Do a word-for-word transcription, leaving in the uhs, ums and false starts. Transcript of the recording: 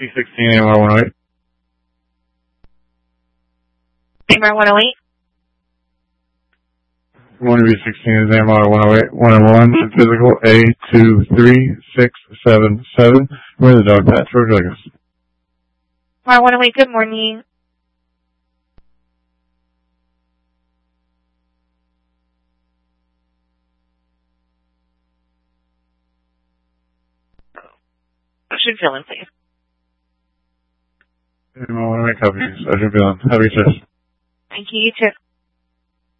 B sixteen, A M R one oh eight. A M R one oh eight. Good morning, B sixteen is A M R one oh eight, one oh one, physical A two three six seven seven. Where the dog patch? Where would you like us? A M R one oh eight, good morning. Ocean Villain, please. A M R one oh eight copies. Ocean Villain. Have a good day. Thank you, you too.